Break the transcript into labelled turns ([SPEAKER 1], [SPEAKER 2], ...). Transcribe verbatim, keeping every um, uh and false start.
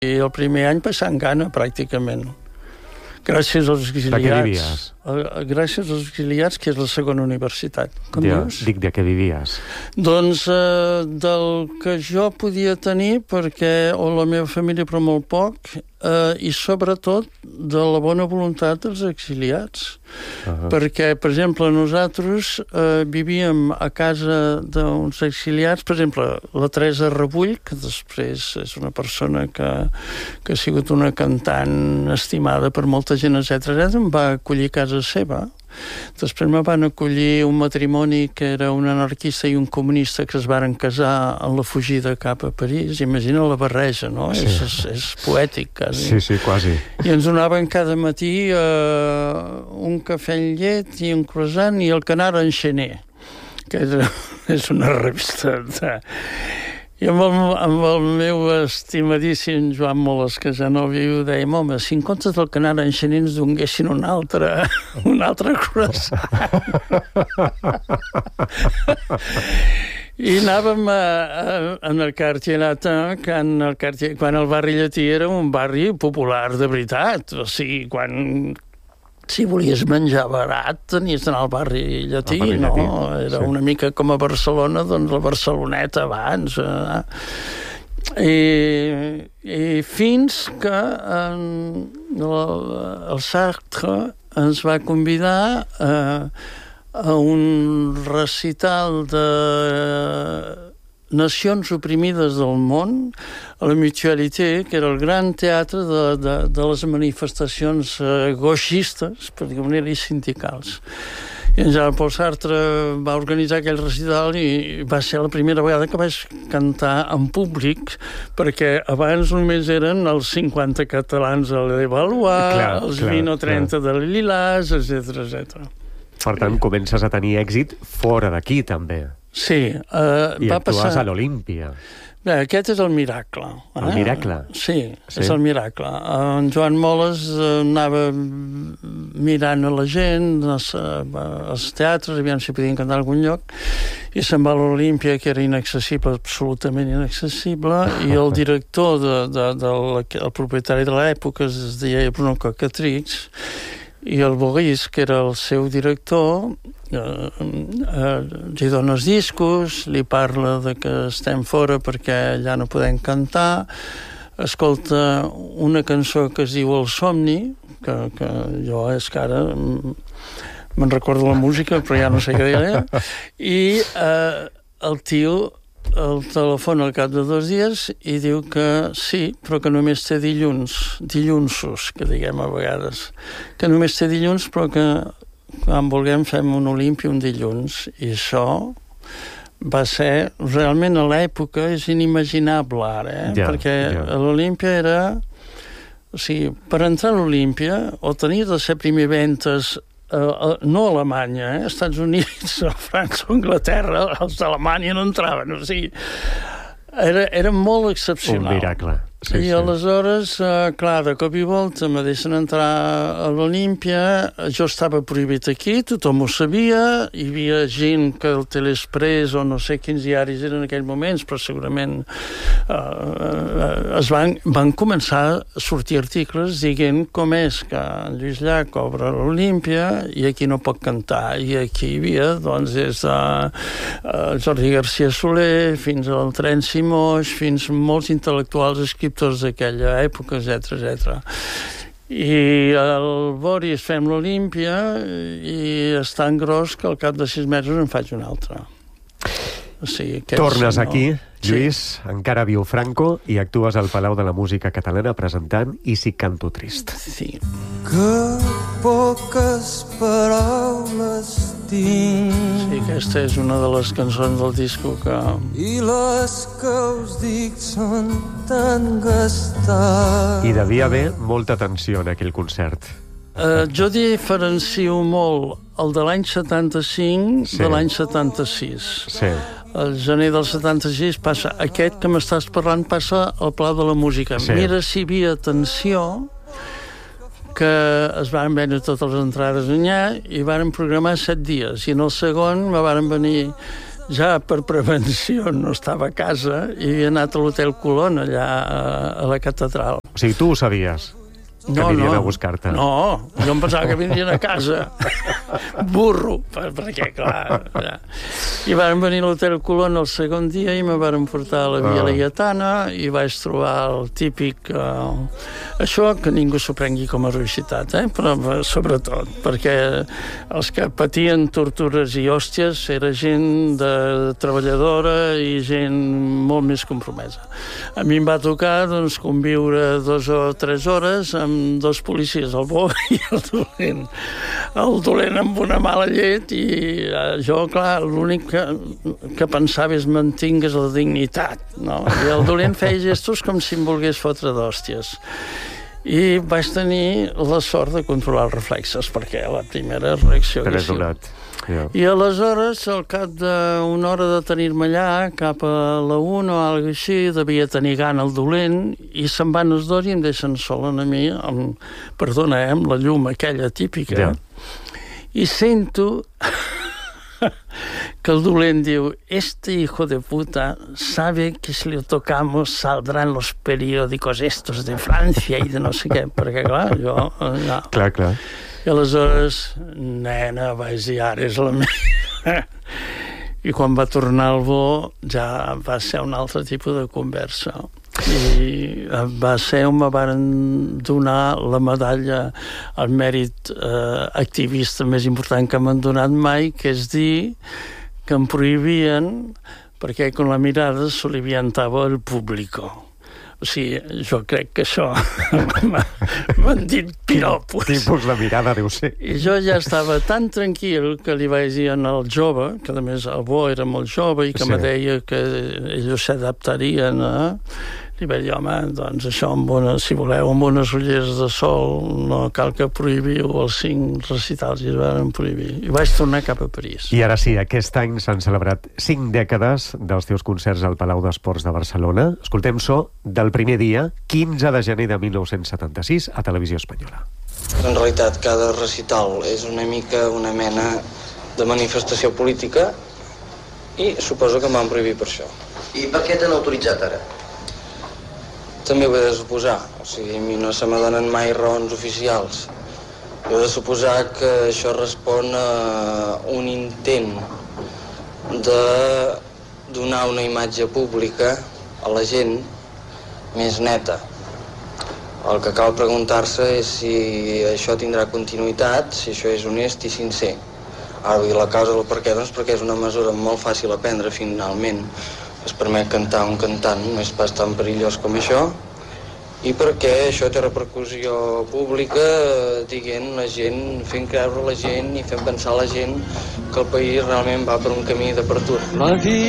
[SPEAKER 1] i el primer any passant gana, pràcticament. Gràcies als exiliats.
[SPEAKER 2] De què vivies?
[SPEAKER 1] Gràcies als exiliats, que és la segona universitat. Com
[SPEAKER 2] ja,
[SPEAKER 1] dius?
[SPEAKER 2] Dic, de què vivies?
[SPEAKER 1] Doncs eh, del que jo podia tenir, perquè, o la meva família, però molt poc, eh, i sobretot de la bona voluntat dels exiliats. Uh-huh. Perquè, per exemple, nosaltres eh, vivíem a casa d'uns exiliats, per exemple, la Teresa Rebull, que després és una persona que, que ha sigut una cantant estimada per molta gent, etcètera, em va acollir a casa seva. Després me van acollir un matrimoni que era un anarquista i un comunista que es varen casar en la fugida cap a París. Imagina la barreja, no? Sí. És, és, és poètic, quasi.
[SPEAKER 2] Sí, sí, quasi. I
[SPEAKER 1] ens donaven cada matí eh, un cafè amb llet i un croissant i el Canard Enxaner, que és, és una revista de... I amb el, amb el meu estimadíssim Joan Moles, que ja no viu, dèiem, home, si en comptes del Canard Enxaner ens donguessin un altre, un altre croissant. I anàvem a, a, en el Quartier Latin, quan el, Quartier, quan el barri llatí era un barri popular de veritat. O sigui, quan... Si volies menjar barat, tenies d'anar al barri llatí, barri no? Llatí. Era sí. Una mica com a Barcelona, doncs la Barceloneta abans. Eh? I, I fins que en, el, el Sartre ens va convidar eh, a un recital de nacions oprimides del món, a la Mutualité, que era el gran teatre de, de, de les manifestacions eh, gauchistes, per dir-ho manera, i sindicals. I en Jean-Paul Sartre va organitzar aquell recital i va ser la primera vegada que vaig cantar en públic, perquè abans només eren els cinquanta catalans a l'Evalois, els vint o trenta de Lilàs, etcètera, etcètera.
[SPEAKER 2] Per tant, comences a tenir èxit fora d'aquí, també.
[SPEAKER 1] Sí. Uh,
[SPEAKER 2] I
[SPEAKER 1] va
[SPEAKER 2] actues
[SPEAKER 1] passar...
[SPEAKER 2] a l'Olímpia.
[SPEAKER 1] Bé, aquest és el miracle. Eh?
[SPEAKER 2] El miracle?
[SPEAKER 1] Sí, sí, és el miracle. En Joan Moles anava mirant a la gent, als, als teatres, aviam si podien cantar a algun lloc, i se'n va a l'Olímpia, que era inaccessible, absolutament inaccessible, i el director, de, de, de la, el propietari de l'època, es deia Bruno Cocatrix, i el Boris, que era el seu director, eh, eh, li dona els discos, li parla de que estem fora perquè allà no podem cantar, escolta una cançó que es diu El somni, que, que jo és que ara me'n recordo la música, però ja no sé què deia, i eh, el tio el telefona al cap de dos dies i diu que sí, però que només té dilluns, dillunsos, que diguem a vegades, que només té dilluns, però que quan vulguem fem un Olímpia un dilluns. I això va ser, realment a l'època és inimaginable ara, eh? Ja, perquè ja. A l'Olímpia era... O sigui, per entrar a l'Olímpia, o tenies de ser primer ventes Uh, no a Alemanya, eh? Estats Units, o França o Anglaterra, els d'Alemanya no entraven, o sigui, era, era molt excepcional.
[SPEAKER 2] Un miracle. Sí,
[SPEAKER 1] I
[SPEAKER 2] sí.
[SPEAKER 1] aleshores, uh, clar, de cop i volta me deixen entrar a l'Olímpia, jo estava prohibit aquí, tothom ho sabia, hi havia gent que el Telexpress o no sé quins diaris eren en aquells moments, però segurament uh, uh, es van, van començar a sortir articles dient com és que en Lluís Llach obre l'Olímpia i aquí no pot cantar, i aquí hi havia doncs des de uh, Jordi García Soler fins al Terenci Moix, fins molts intel·lectuals escriptors d'aquella època, etcètera, etcètera. I el Boris fem l'Olímpia i és tan gros que al cap de sis mesos en faig un altre. O sigui,
[SPEAKER 2] tornes no... aquí, Lluís,
[SPEAKER 1] sí.
[SPEAKER 2] Encara viu Franco, i actues al Palau de la Música Catalana presentant I si canto trist.
[SPEAKER 1] Sí.
[SPEAKER 3] Que poques paraules tinc.
[SPEAKER 1] Sí, aquesta és una de les cançons del disco que...
[SPEAKER 3] I les que us dic són tan gastades.
[SPEAKER 2] I devia haver molta tensió en aquell concert.
[SPEAKER 1] Uh, jo diferencio molt el de l'any setanta-cinc sí. de l'any setanta-sis.
[SPEAKER 2] Sí.
[SPEAKER 1] El gener del setanta-sis passa... Aquest que m'estàs parlant passa al Palau de la Música. Sí. Mira si hi havia tensió, que es van vendre totes les entrades allà i varen programar set dies. I en el segon me varen venir ja per prevenció no estava a casa i havia anat a l'Hotel Colón, allà a, a la catedral.
[SPEAKER 2] O sigui, tu ho sabies? Que
[SPEAKER 1] no,
[SPEAKER 2] anirien
[SPEAKER 1] no,
[SPEAKER 2] a buscar-te.
[SPEAKER 1] No, jo em pensava que vindrien a casa. Burro, perquè, clar... Ja. I van venir a l'Hotel Colón el segon dia i me van portar a la Via
[SPEAKER 2] Ah.
[SPEAKER 1] Laietana i vaig trobar el típic... Uh, això que ningú s'ho prengui com a ruïcitat, eh? Però sobretot, perquè els que patien tortures i hòsties era gent de treballadora i gent molt més compromesa. A mi em va tocar doncs, conviure dos o tres hores amb dos policies, el bo i el dolent. El dolent amb una mala llet i eh, jo, clar, l'únic que, que pensava és mantingues la dignitat, no? I el dolent feia gestos com si em volgués fotre d'hòsties. I vaig tenir la sort de controlar els reflexes, perquè la primera reacció...
[SPEAKER 2] Te n'has donat. Ja.
[SPEAKER 1] I aleshores, al cap d'una hora de tenir-me allà, cap a la una o alguna així, devia tenir gana el dolent, i se'n van els dos i em deixen sol a mi, amb, perdona, eh, amb la llum aquella típica.
[SPEAKER 2] Ja.
[SPEAKER 1] I sento que el dolent diu: este hijo de puta sabe que si le tocamos saldrán los periódicos estos de Francia i de no sé què, perquè clar, jo... No.
[SPEAKER 2] Clar, clar.
[SPEAKER 1] I aleshores, nena, vaig dir, ara és la meva. I quan va tornar el bo, ja va ser un altre tipus de conversa. I va ser on me van donar la medalla al mèrit eh, activista més important que m'han donat mai, que és dir que em prohibien perquè con la mirada soliviantava el público. O sigui, jo crec que això m'han dit piropos.
[SPEAKER 2] Tipus de mirada deu ser.
[SPEAKER 1] I jo ja estava tan tranquil que li vaig dir al jove, que a més el bo era molt jove i que
[SPEAKER 2] Sí.
[SPEAKER 1] me deia que ells s'adaptarien a... I vaig dir, home, doncs això, amb una, si voleu, amb unes ulleres de sol, no cal que prohibiu els cinc recitals, i es van prohibir. I vaig tornar cap a París.
[SPEAKER 2] I ara sí, aquest any s'han celebrat cinc dècades dels teus concerts al Palau d'Esports de Barcelona. Escoltem so del primer dia, quinze de gener de mil nou-cents setanta-sis, a Televisió Espanyola.
[SPEAKER 4] En realitat, cada recital és una mica una mena de manifestació política i suposo que em van prohibir per això.
[SPEAKER 5] I per què t'han autoritzat ara?
[SPEAKER 4] També ho he de suposar, o sigui, a mi no se m'adonen mai raons oficials. He de suposar que això respon a un intent de donar una imatge pública a la gent més neta. El que cal preguntar-se és si això tindrà continuïtat, si això és honest i sincer. Ara vull dir la causa del per què, doncs perquè és una mesura molt fàcil a prendre finalment. Es permet cantar un cantant, no és pas tan perillós com això, i perquè això té repercussió pública, dient la gent, fent creure la gent i fent pensar la gent que el país realment va per un camí d'apertura.
[SPEAKER 3] La vie